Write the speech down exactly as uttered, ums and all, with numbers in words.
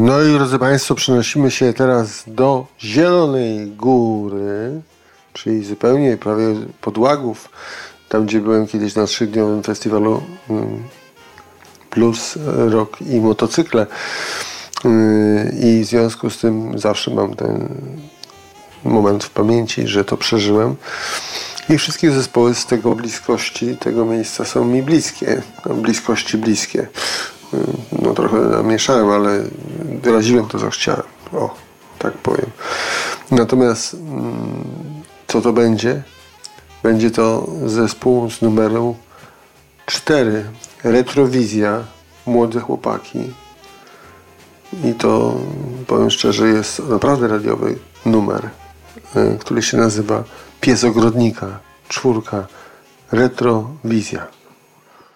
No i drodzy Państwo, przenosimy się teraz do Zielonej Góry, czyli zupełnie prawie pod Łagów, tam gdzie byłem kiedyś na trzydniowym festiwalu Plus, Rock i Motocykle. I w związku z tym zawsze mam ten moment w pamięci, że to przeżyłem. I wszystkie zespoły z tego bliskości, tego miejsca są mi bliskie. Bliskości bliskie. No trochę namieszałem, ale wyraziłem to, co chciałem. O, tak powiem. Natomiast co to będzie? Będzie to zespół z numeru cztery. Retrowizja. Młode chłopaki. I to, powiem szczerze, jest naprawdę radiowy numer, który się nazywa Pies Ogrodnika. Czwórka. Retrowizja.